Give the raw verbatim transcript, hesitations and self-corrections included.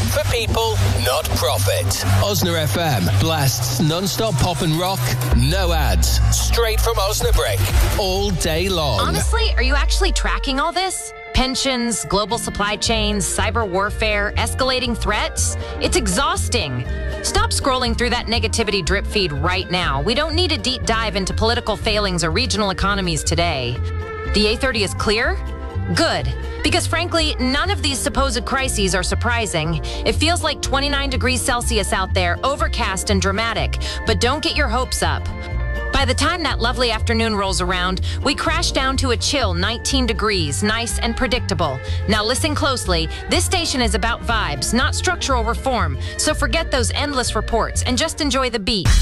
For people, not profit. Osna F M blasts non-stop pop and rock, no ads, straight from Osnabrick, all day long. Honestly, are you actually tracking all this? Pensions, global supply chains, cyber warfare, escalating threats? It's exhausting. Stop scrolling through that negativity drip feed right now. We don't need a deep dive into political failings or regional economies today. The A thirty is clear? Good. Because frankly, none of these supposed crises are surprising. It feels like twenty-nine degrees Celsius out there, overcast and dramatic. But don't get your hopes up. By the time that lovely afternoon rolls around, we crash down to a chill nineteen degrees, nice and predictable. Now listen closely. This station is about vibes, not structural reform. So forget those endless reports and just enjoy the beat.